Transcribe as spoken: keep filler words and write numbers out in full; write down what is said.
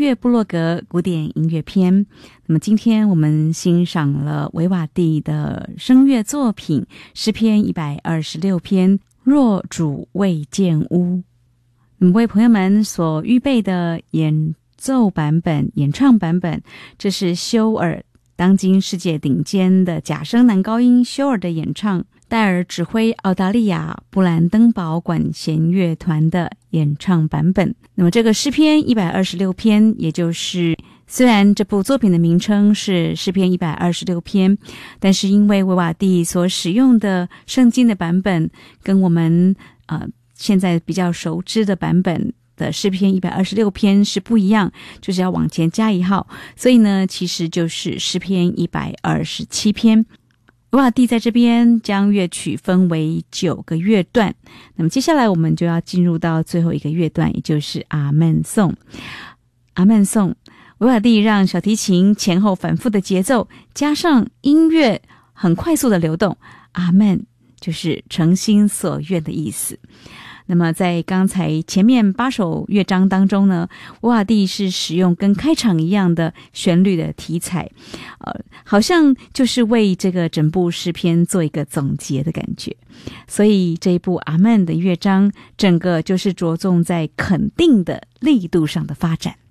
乐部落格古典音乐篇。那么今天我们欣赏了维瓦第的声乐作品诗篇一百二十六篇，若主未见屋。那么为朋友们所预备的演奏版本、演唱版本，这是休尔，当今世界顶尖的假声男高音休尔的演唱，戴尔指挥澳大利亚布兰登堡管弦乐团的演唱版本。那么这个诗篇一百二十六篇，也就是虽然这部作品的名称是诗篇一百二十六篇，但是因为维瓦第所使用的圣经的版本跟我们呃现在比较熟知的版本的诗篇一百二十六篇是不一样，就是要往前加一号，所以呢其实就是诗篇一百二十七篇。维瓦第在这边将乐曲分为九个乐段，那么接下来我们就要进入到最后一个乐段，也就是阿们颂。阿们颂，维瓦第让小提琴前后反复的节奏加上音乐很快速的流动，阿们就是诚心所愿的意思。那么在刚才前面八首乐章当中呢，维瓦第是使用跟开场一样的旋律的题材，呃，好像就是为这个整部诗篇做一个总结的感觉。所以这一部阿们的乐章，整个就是着重在肯定的力度上的发展。